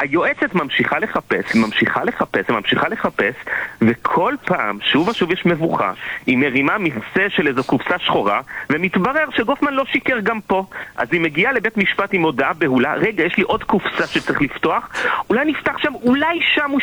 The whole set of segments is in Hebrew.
היועצת ממשיכה לחפש, וכל פעם, שוב ושוב יש מבוכה, היא מרימה מכסה של איזו קופסה שחורה, ומתברר שגופמן לא שיקר גם פה. אז היא מגיעה לבית משפט עם הודעה בהולה, רגע, יש לי עוד קופסה שצריך לפתוח, אולי נפתח שם, אולי שם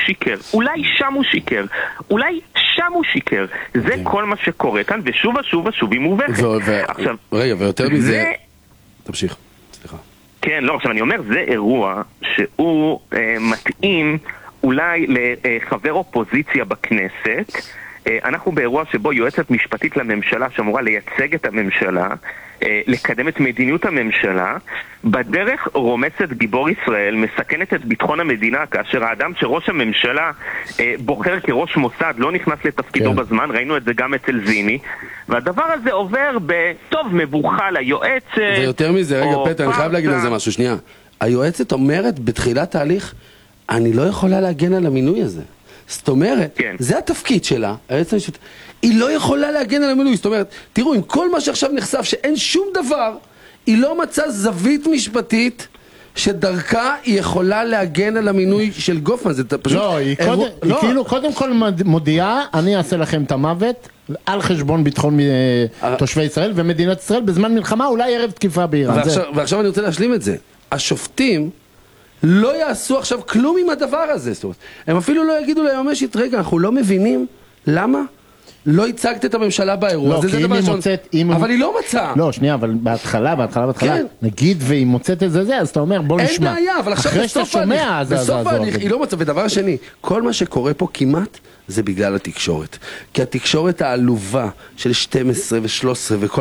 הוא שיקר. זה כל מה שקורה כאן, ושוב היא מובכת. רגע, ויותר מזה... תמשיך, סליחה. כן, לא, עכשיו אני אומר, זה אירוע שהוא מתאים אולי לחבר אופוזיציה בכנסת. אנחנו באירוע שבו יועצת משפטית לממשלה שאמורה לייצג את הממשלה, לקדם את מדיניות הממשלה, בדרך רומסת גיבור ישראל, מסכנת את ביטחון המדינה, כאשר האדם שראש הממשלה בוחר כראש מוסד לא נכנס לתפקידו בזמן, ראינו את זה גם אצל זיני, והדבר הזה עובר בטוב מבוכה ליועצת. ויותר מזה, רגע פטר, אני חייב להגיד על זה משהו, שנייה. היועצת אומרת בתחילת תהליך, אני לא יכולה להגן על המינוי הזה. זאת אומרת, זה התפקיד שלה, היא לא יכולה להגן על המינוי. זאת אומרת, תראו, עם כל מה שעכשיו נחשף שאין שום דבר, היא לא מצאה זווית משפטית שדרכה היא יכולה להגן על המינוי של גופמן. זה פשוט... לא, היא כאילו קודם כל מודיעה, אני אעשה לכם את המוות על חשבון ביטחון תושבי ישראל ומדינת ישראל בזמן מלחמה, אולי ערב תקיפה באיראן. ועכשיו אני רוצה להשלים את זה. השופטים לא יעשו עכשיו כלום עם הדבר הזה. זאת אומרת, הם אפילו לא יגידו ליועמ"שית, רגע, אנחנו לא מבינים למה לא הצגת את הממשלה באירוע. לא, כי אם היא מוצאת... אבל היא לא מצאה. לא, שנייה, אבל בהתחלה, נגיד והיא מוצאת את זה, אז אתה אומר, בוא נשמע. אין בעיה, אבל עכשיו בסוף ההליך היא לא מצאה. ודבר שני, כל מה שקורה פה כמעט זה בגלל התקשורת. כי התקשורת העלובה של 12 ו-13 וכל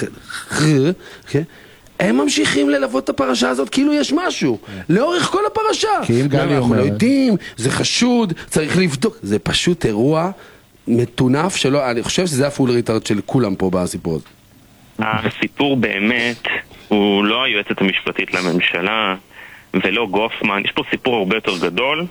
הם ממשיכים ללוות את הפרשה הזאת כאילו יש משהו לאורך כל הפרשה. כי אם גלי אנחנו לא יודעים, זה חשוד, צריך לבדוק. זה פשוט אירוע מטונף שלא, אני חושב שזה הפול ריטרד של כולם פה בסיפור הזה. הסיפור באמת הוא לא היועצת המשפטית לממשלה ולא גופמן, יש פה סיפור הרבה יותר גדול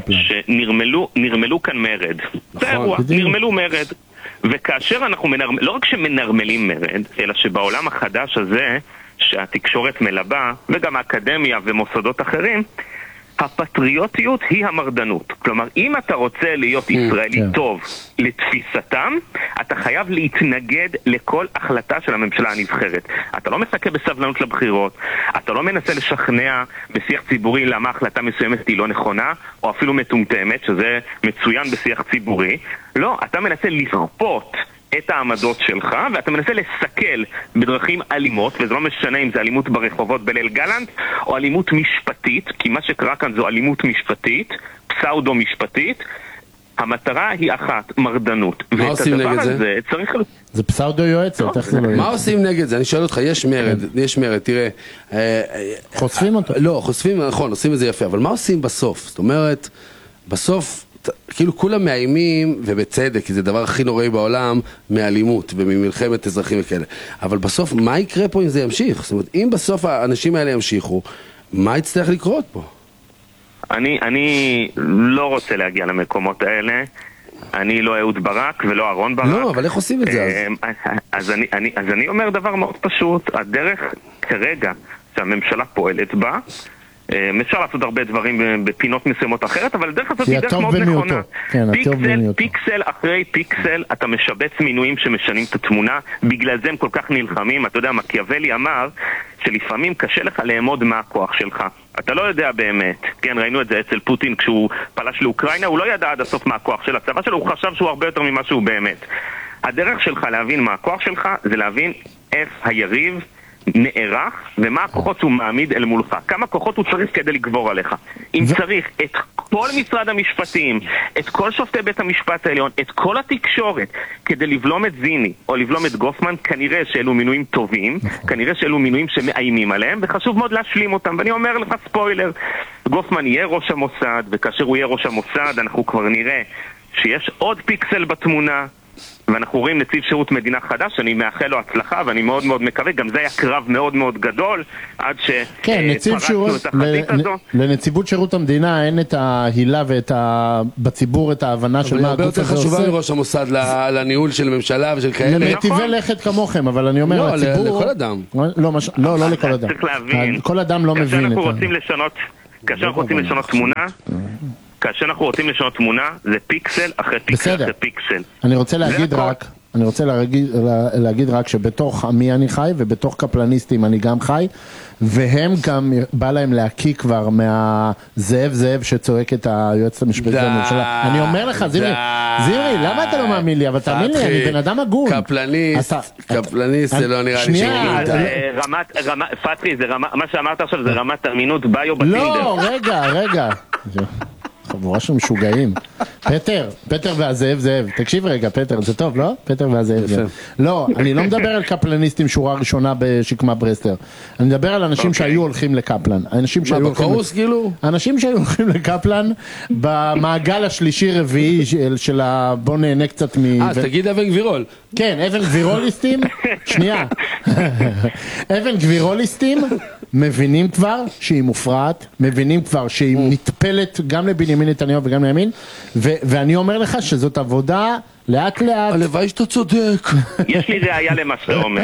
שנרמלו כאן מרד. זה אירוע, נרמלו מרד. וכאשר אנחנו לא רק שמנרמלים מרד, אלא שבעולם החדש הזה שהתקשורת מלבה, וגם האקדמיה ומוסדות אחרים, הפטריוטיות היא המרדנות. כלומר, אם אתה רוצה להיות ישראלי טוב לתפיסתם, אתה חייב להתנגד לכל החלטה של הממשלה הנבחרת. אתה לא מסתכל בסבלנות לבחירות, אתה לא מנסה לשכנע בשיח ציבורי למה החלטה מסוימת היא לא נכונה, או אפילו מטומטמת, שזה מצוין בשיח ציבורי. לא, אתה מנסה לכפות את העמדות שלך, ואתה מנסה לסכל בדרכים אלימות, וזה לא משנה אם זה אלימות ברחובות בליל גלנט, או אלימות משפטית, כי מה שקרה כאן זו אלימות משפטית, פסאודו משפטית, המטרה היא אחת, מרדנות. מה עושים נגד זה? זה פסאודו יועצת, איך זה לא יועצת? מה עושים נגד זה? אני שואל אותך, יש מרד, תראה. חושפים אותו? לא, חושפים, נכון, עושים את זה יפה, אבל מה עושים בסוף? זאת אומרת, בסוף כאילו כולם מאיימים, ובצדק, כי זה הדבר הכי נוראי בעולם, מאלימות וממלחמת אזרחים וכאלה. אבל בסוף, מה יקרה פה אם זה ימשיך? זאת אומרת, אם בסוף האנשים האלה ימשיכו, מה יצטרך לקרות פה? אני לא רוצה להגיע למקומות האלה. אני לא אהוד ברק ולא אהרון ברק. לא, אבל איך עושים את זה אז? אז אני אומר דבר מאוד פשוט. הדרך כרגע שהממשלה פועלת בה, אפשר לעשות הרבה דברים בפינות מסוימות אחרת, אבל דרך הזאת היא דרך מאוד נכונה. פיקסל אחרי פיקסל אתה משבץ מינויים שמשנים את התמונה, בגלל זה הם כל כך נלחמים. אתה יודע, מקיאוולי אמר שלפעמים קשה לך לאמוד מה הכוח שלך, אתה לא יודע באמת. כן, ראינו את זה אצל פוטין כשהוא פלש לאוקראינה, הוא לא ידע עד הסוף מה הכוח של הצבא שלו, הוא חשב שהוא הרבה יותר ממה שהוא באמת. הדרך שלך להבין מה הכוח שלך זה להבין איך היריב נערך ומה הכוחות שהוא מעמיד אל מולך, כמה כוחות הוא צריך כדי לגבור עליך. אם צריך את כל משרד המשפטים, את כל שופטי בית המשפט העליון, את כל התקשורת כדי לבלום את זיני או לבלום את גופמן, כנראה שאלו מינויים טובים, כנראה שאלו מינויים שמאיימים עליהם, וחשוב מאוד להשלים אותם. ואני אומר לך ספוילר, גופמן יהיה ראש המוסד, וכאשר הוא יהיה ראש המוסד אנחנו כבר נראה שיש עוד פיקסל בתמונה, ואנחנו רואים נציב שירות מדינה חדש, אני מאחל לו הצלחה, ואני מאוד מאוד מקווה, גם זה היה קרב מאוד מאוד גדול, עד שפרצנו את החזית הזו. לנציבות שירות המדינה אין את ההילה בציבור את ההבנה של מה הגוף הזה עושה. הרבה יותר חשובה מראש המוסד לניהול של ממשלה ושל כאלה. לנתיבי לכת כמוכם, אבל אני אומר לציבור... לכל אדם. לא לכל אדם. צריך להבין. כל אדם לא מבין את זה. כשאנחנו רוצים לשנות... כאשר אנחנו רוצים לשנות תמונה, זה פיקסל אחרי פיקסל אחרי פיקסל. אני רוצה להגיד רק שבתוך עמי אני חי ובתוך קפלניסטים אני גם חי, והם גם בא להם להקיא כבר מהזאב שצועק את היועצת המשפטית לממשלה. אני אומר לך, זימרי, למה אתה לא מאמין לי? אבל תאמין לי, אני בן אדם הגון. קפלניסט זה לא נראה לי פטרי, מה שאמרת עכשיו זה רמת אמינות ביו בטינדר. לא, רגע. חבורה של משוגעים. פטר והזאב, תקשיב רגע, פטר, זה טוב, לא? פטר והזאב. לא, אני לא מדבר על קפלניסטים שורה ראשונה בשקמה ברסלר. אני מדבר על אנשים שהיו הולכים לקפלן. אנשים שהיו הולכים לקפלן במעגל השלישי-רביעי של בוא נהנה קצת אז תגיד אבן גבירול. כן, אבן גבירוליסטים, שנייה. אבן גבירוליסטים מבינים כבר שהיא מופרעת, מבינים כבר שהיא נטפלת גם לבנימין נתניהו וגם לימין, ואני אומר לך שזאת עבודה לאט. הלוואי שאתה צודק. יש לי ראייה למה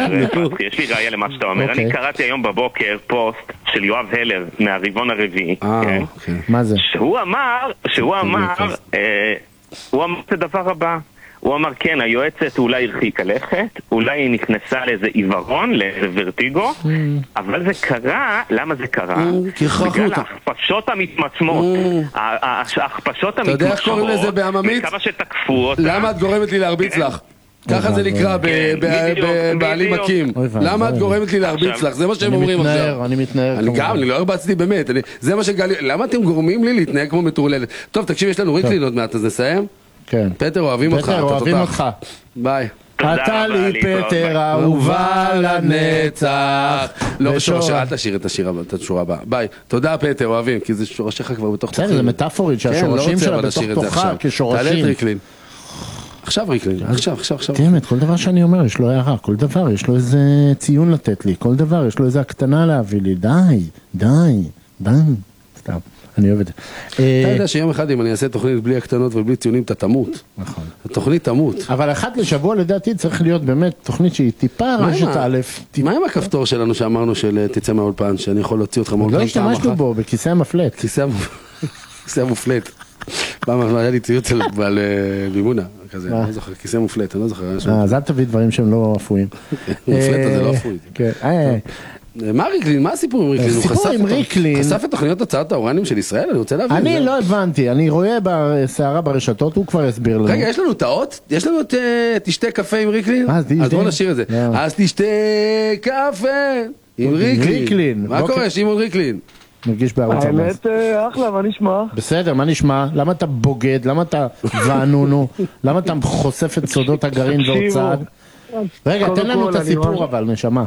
שאתה אומר, אני קראתי היום בבוקר פוסט של יואב הלר מהרבעון הרביעי. מה זה? שהוא אמר את הדבר הבא. הוא אמר כן, היועצת אולי הרחיקה לכת, אולי היא נכנסה לאיזה עיוורון, לאיזה ורטיגו, אבל זה קרה, למה זה קרה? בגלל ההכפשות המתמצמות. ההכפשות המתמצמות. אתה יודע איך קוראים לזה בעממית? כמה שתקפו אותה. למה את גורמת לי להרביץ לך? ככה זה נקרא בעלים מקים. למה את גורמת לי להרביץ לך? זה מה שהם אומרים עכשיו. אני מתנער. אני לא הרבצתי באמת. זה מה שגלי... למה אתם גורמים לי להתנהג כמו מטורללת? טוב, תקשיב, יש לנו ריקלין עוד מעט, אז נסיים? כן. פטר, אוהבים אותך. פטר, אוהבים אותך. ביי. אתה לי פטר, אהובה לנצח. לא, אל תשאיר את השורה הבאה. ביי. תודה, פטר, אוהבים, כי זה שורשיך כבר בתוך תוכן. זה מטאפורית, שהשורשים שלה בתוך תוכה כשורשים. תעלה את ריקלין. עכשיו ריקלין, עכשיו. תאמת, כל דבר שאני אומר, יש לו הערה, כל דבר, יש לו איזה ציון לתת לי, כל דבר, יש לו איזה הקטנה להביא לי. די. סתם. אני אוהב את זה. אתה יודע שיום אחד אם אני אעשה תוכנית בלי הקטנות ובלי ציונים, אתה תמות. נכון. התוכנית תמות. אבל אחת לשבוע לדעתי צריך להיות באמת תוכנית שהיא טיפה רשת א'. מה עם הכפתור שלנו שאמרנו של תצא מהאולפן, שאני יכול להוציא אותך מהאולפן פעם אחת? לא השתמשנו בו, בכיסא המפלט. כיסא המופלט. פעם היה לי ציוץ על מימונה, כזה, אני לא זוכר, כיסא מופלט, אני לא זוכר. אז אל תביא דברים שהם לא אפויים. מופלט הזה לא אפוי. מה ריקלין? מה הסיפור עם ריקלין? הסיפור עם ריקלין... חשף את תוכניות הצעת האורניום של ישראל? אני רוצה להבין. אני לא הבנתי, אני רואה בסערה ברשתות, הוא כבר הסביר לנו. רגע, יש לנו את האות? יש לנו את תשתה קפה עם ריקלין? אז בואו נשאיר את זה. אז תשתה קפה עם ריקלין. מה קורה, שמעון ריקלין? מרגיש בערוץ הבא. האמת, אחלה, מה נשמע? בסדר, מה נשמע? למה אתה בוגד? למה אתה וענונו? למה אתה חושף את סודות הגרעין והוצאה? רגע, תן לנו את הסיפור אבל, נשמה.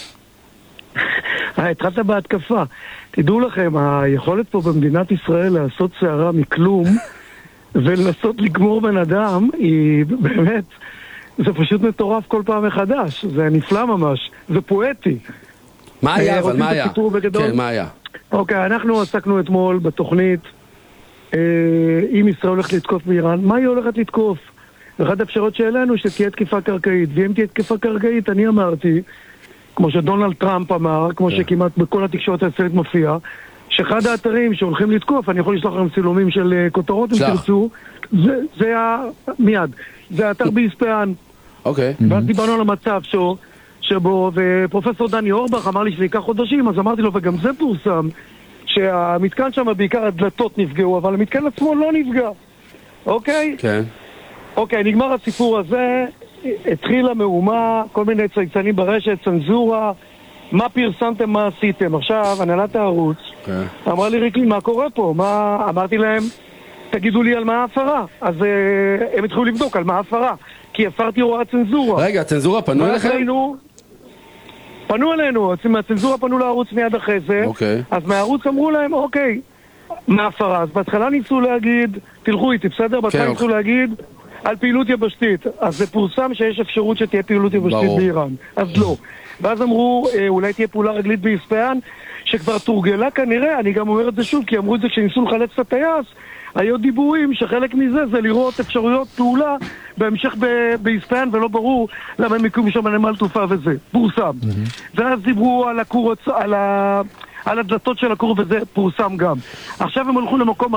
התחלת בהתקפה. תדעו לכם, היכולת פה במדינת ישראל לעשות שערה מכלום ולנסות לגמור בן אדם היא באמת, זה פשוט מטורף כל פעם מחדש. זה נפלא ממש, זה פואטי. מה היה אבל? מה היה? כן, מה היה? אוקיי, אנחנו עסקנו אתמול בתוכנית אם ישראל הולכת לתקוף באיראן, מה היא הולכת לתקוף? ואחת האפשרות שהעלינו שתהיה תקיפה קרקעית, ואם תהיה תקיפה קרקעית, אני אמרתי כמו שדונלד טראמפ אמר, כמו שכמעט בכל התקשורת הישראלית מופיע, שאחד האתרים שהולכים לתקוף, אני יכול לשלוח לכם צילומים של כותרות אם תרצו, זה מיד, זה האתר ביספען. אוקיי. ואז דיברנו על המצב שבו, ופרופסור דני אורבך אמר לי שזה ייקח חודשים, אז אמרתי לו, וגם זה פורסם, שהמתקן שם בעיקר הדלתות נפגעו, אבל המתקן עצמו לא נפגע. אוקיי? כן. אוקיי, נגמר הסיפור הזה, התחילה מהומה, כל מיני צייצנים ברשת, צנזורה, מה פרסמתם, מה עשיתם. עכשיו, הנהלת הערוץ אמרה לי, ריקלין, מה קורה פה? אמרתי להם, תגידו לי על מה ההפרה. אז הם התחילו לבדוק על מה ההפרה, כי הפרתי הוראת צנזורה. רגע, הצנזורה פנו אליכם? פנו אלינו, מהצנזורה פנו לערוץ מיד אחרי זה, אז מהערוץ אמרו להם, אוקיי, מה ההפרה? אז בהתחלה ניסו להגיד, תלכו איתי, בסדר? בהתחלה ניסו להגיד על פעילות יבשתית. אז זה פורסם שיש אפשרות שתהיה פעילות יבשתית באיראן. אז לא. ואז אמרו, אולי תהיה פעולה רגלית ביספען, שכבר תורגלה כנראה, אני גם אומר את זה שוב, כי אמרו את זה כשניסו לחלץ את הטייס, היו דיבורים שחלק מזה זה לראות אפשרויות פעולה בהמשך ביספען, ולא ברור למה הם יקום שם נמל תעופה וזה. פורסם. ואז דיברו על על הדלתות של הכור, וזה פורסם גם. עכשיו הם הלכו למקום